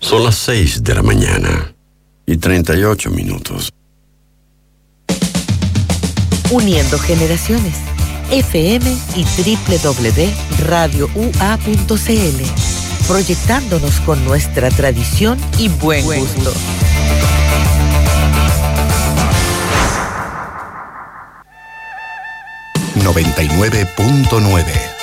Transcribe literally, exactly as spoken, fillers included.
Son las seis de la mañana y treinta y ocho minutos. Uniendo generaciones. F M y doble u doble u doble u punto radio u a punto c l. Proyectándonos con nuestra tradición y buen, buen gusto. noventa y nueve punto nueve